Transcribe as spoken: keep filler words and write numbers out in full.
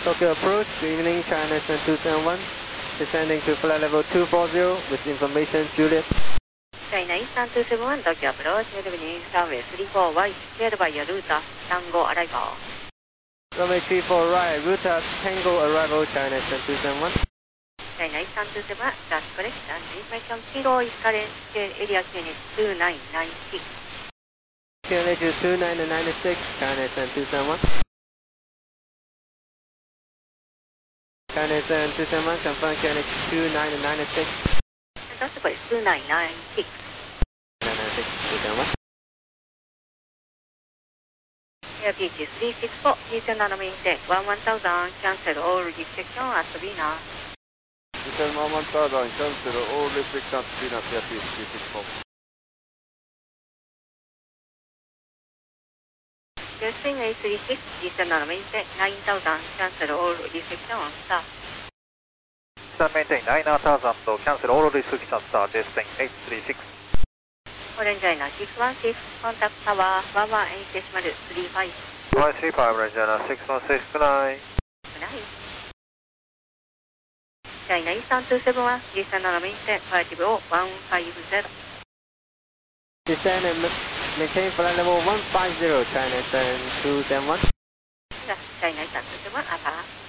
Tokyo approach, good evening, China seven two seven one, descending to flight level two four zero with information Juliet. China seven two seven one, Tokyo approach, good evening, runway three four right, cleared by your router, Tango arrival. Runway three four right, router Tango arrival, China seven two seven one. China seven two seven one, just correct, and information Kilo is current area unit two nine nine six. Q N H two nine nine six, China seven two seven one. China seven two seven one, confirm Q N H two nine nine six. That's correct, two nine nine six. nine nine six, two seven one. Air P G three six four, descend on the main deck, one one thousand, cancel all restriction at Venus. Descend one one thousand, cancel all restriction at Venus, Air P G three six four. Jetstream A three six, descend on the main deck, nine thousand, cancel all restriction on start. Descend maintain nine thousand, cancel all restriction start, Jetstream eight three six. Orange China six one six, contact tower one one eight decimal three five. one three five, Orange China six one six, good night. Good night. China seven two seven one, descend on the main deck, flight level one five zero. Descend and maintain flight level one five zero, China seven two seven one. China seven two seven one, Alpha.